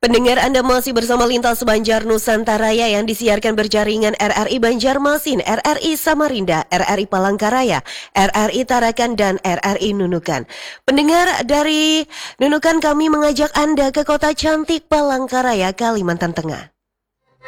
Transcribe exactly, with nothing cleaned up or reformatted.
Pendengar, Anda masih bersama Lintas Banjar Nusantara yang disiarkan berjaringan R R I Banjarmasin, R R I Samarinda, R R I Palangkaraya, R R I Tarakan, dan R R I Nunukan. Pendengar, dari Nunukan kami mengajak Anda ke kota cantik Palangkaraya, Kalimantan Tengah.